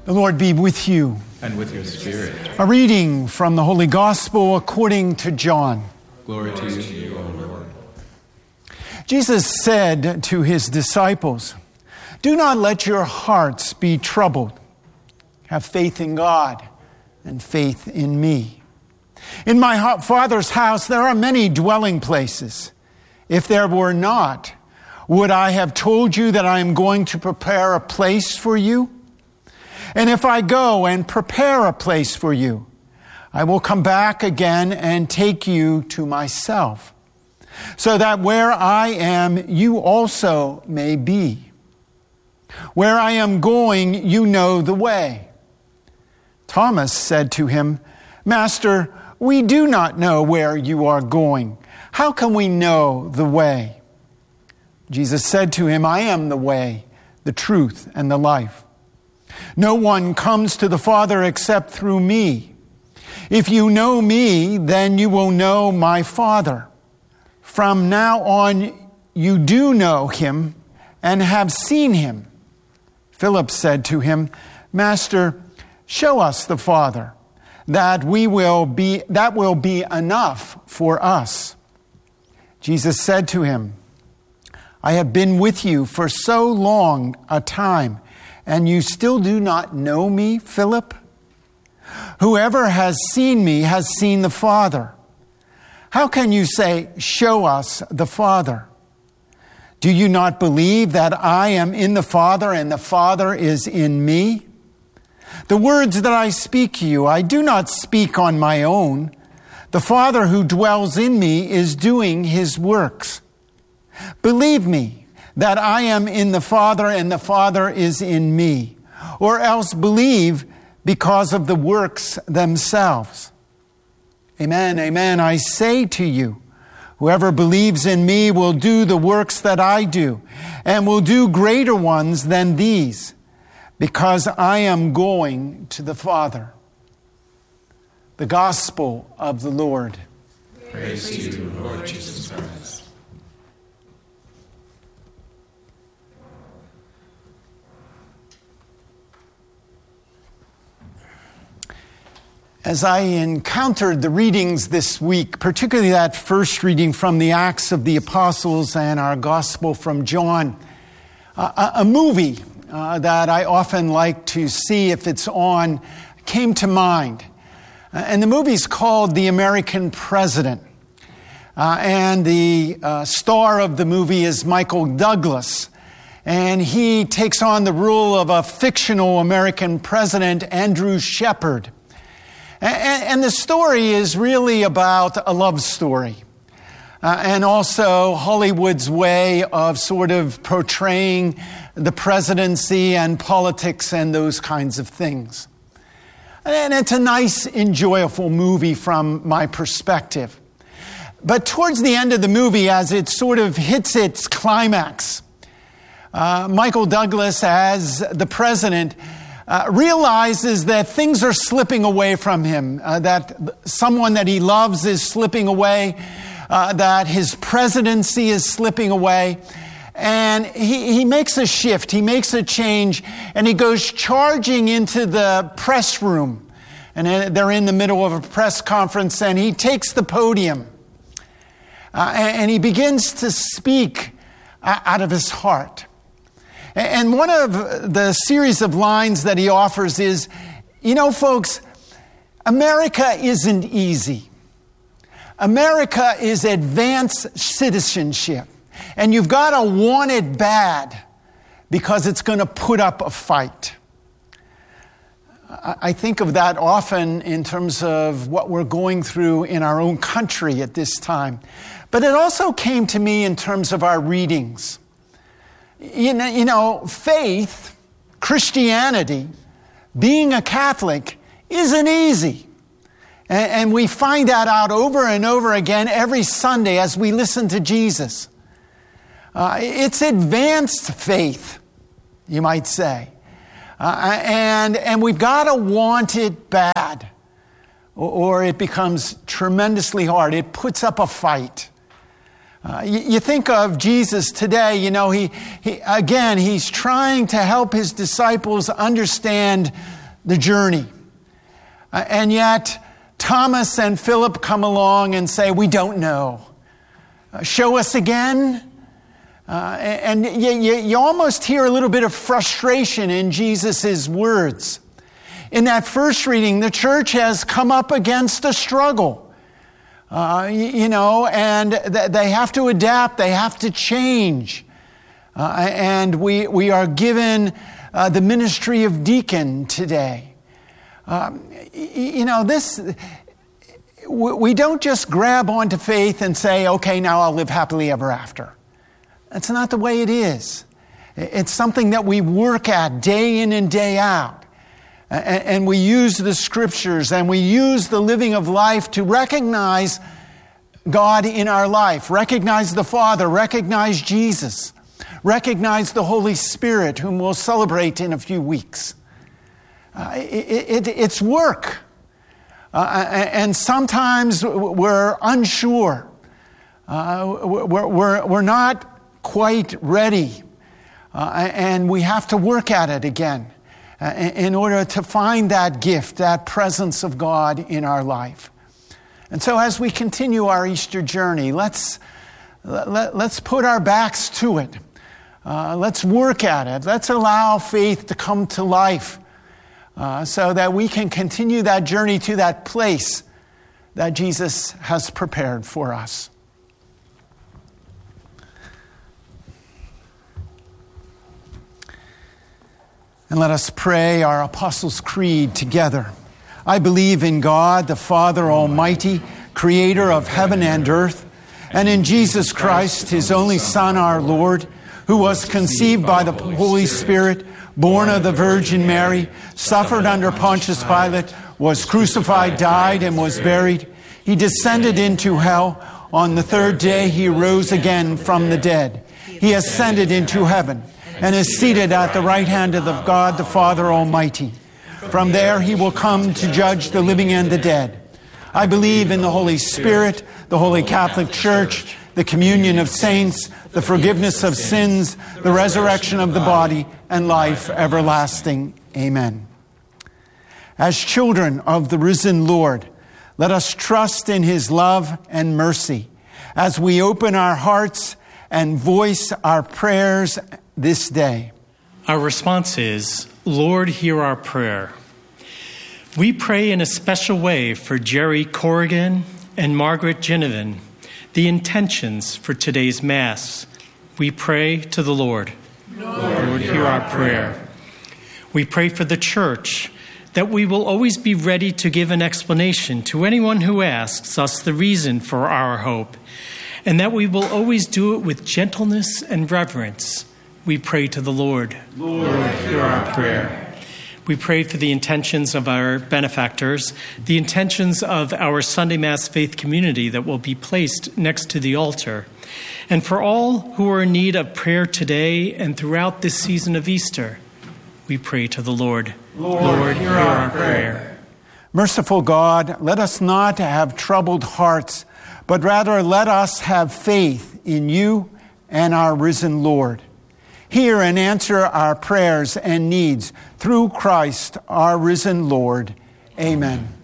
The Lord be with you. And with your spirit. A reading from the Holy Gospel according to John. Glory to you, O Lord. Jesus said to his disciples, "Do not let your hearts be troubled. Have faith in God and faith in me. In my Father's house there are many dwelling places. If there were not, would I have told you that I am going to prepare a place for you? And if I go and prepare a place for you, I will come back again and take you to myself, so that where I am, you also may be. Where I am going, you know the way." Thomas said to him, "Master, we do not know where you are going. How can we know the way?" Jesus said to him, "I am the way, the truth, and the life. No one comes to the Father except through me. If you know me, then you will know my Father. From now on, you do know him and have seen him." Philip said to him, "Master, show us the Father. That will be enough for us." Jesus said to him, "I have been with you for so long a time, and you still do not know me, Philip? Whoever has seen me has seen the Father. How can you say, 'Show us the Father'? Do you not believe that I am in the Father and the Father is in me? The words that I speak to you, I do not speak on my own. The Father who dwells in me is doing his works. Believe me that I am in the Father and the Father is in me, or else believe because of the works themselves. Amen, amen, I say to you, whoever believes in me will do the works that I do, and will do greater ones than these, because I am going to the Father." The Gospel of the Lord. Praise to you, Lord Jesus Christ. As I encountered the readings this week, particularly that first reading from the Acts of the Apostles and our Gospel from John, a movie that I often like to see if it's on came to mind. And the movie's called The American President. And the star of the movie is Michael Douglas. And he takes on the role of a fictional American president, Andrew Shepard. And the story is really about a love story. And also Hollywood's way of sort of portraying the presidency and politics and those kinds of things. And it's a nice, enjoyable movie from my perspective. But towards the end of the movie, as it sort of hits its climax, Michael Douglas, as the president, realizes that things are slipping away from him, that someone that he loves is slipping away, that his presidency is slipping away. And he makes a shift, he makes a change, and he goes charging into the press room. And they're in the middle of a press conference, and he takes the podium. And he begins to speak out of his heart. And one of the series of lines that he offers is, you know, folks, America isn't easy. America is advanced citizenship. And you've got to want it bad because it's going to put up a fight. I think of that often in terms of what we're going through in our own country at this time. But it also came to me in terms of our readings. You know, faith, Christianity, being a Catholic isn't easy. And we find that out over and over again every Sunday as we listen to Jesus. It's advanced faith, you might say. And we've got to want it bad, or it becomes tremendously hard. It puts up a fight. You think of Jesus today, he's trying to help his disciples understand the journey. And yet, Thomas and Philip come along and say, we don't know. Show us again. And you almost hear a little bit of frustration in Jesus' words. In that first reading, the church has come up against a struggle. And they have to adapt, they have to change. And we are given the ministry of deacon today. We don't just grab onto faith and say, okay, now I'll live happily ever after. That's not the way it is. It's something that we work at day in and day out. And we use the scriptures and we use the living of life to recognize God in our life, recognize the Father, recognize Jesus, recognize the Holy Spirit, whom we'll celebrate in a few weeks. It's work. And sometimes we're unsure. We're not quite ready. And we have to work at it again. In order to find that gift, that presence of God in our life. And so as we continue our Easter journey, let's put our backs to it. Let's work at it. Let's allow faith to come to life so that we can continue that journey to that place that Jesus has prepared for us. And let us pray our Apostles' Creed together. I believe in God, the Father Almighty, creator of heaven and earth, and in Jesus Christ, his only Son, our Lord, who was conceived by the Holy Spirit, born of the Virgin Mary, suffered under Pontius Pilate, was crucified, died, and was buried. He descended into hell. On the third day, he rose again from the dead. He ascended into heaven and is seated at the right hand of God the Father Almighty. From there he will come to judge the living and the dead. I believe in the Holy Spirit, the Holy Catholic Church, the communion of saints, the forgiveness of sins, the resurrection of the body, and life everlasting. Amen. As children of the risen Lord, let us trust in his love and mercy as we open our hearts and voice our prayers this day. Our response is, Lord, hear our prayer. We pray in a special way for Jerry Corrigan and Margaret Ginnivan, the intentions for today's Mass. We pray to the Lord. Lord, hear our prayer. We pray for the Church, that we will always be ready to give an explanation to anyone who asks us the reason for our hope, and that we will always do it with gentleness and reverence. We pray to the Lord. Lord, hear our prayer. We pray for the intentions of our benefactors, the intentions of our Sunday Mass faith community that will be placed next to the altar, and for all who are in need of prayer today and throughout this season of Easter. We pray to the Lord. Lord, hear our prayer. Merciful God, let us not have troubled hearts, but rather let us have faith in you and our risen Lord. Hear and answer our prayers and needs through Christ, our risen Lord. Amen.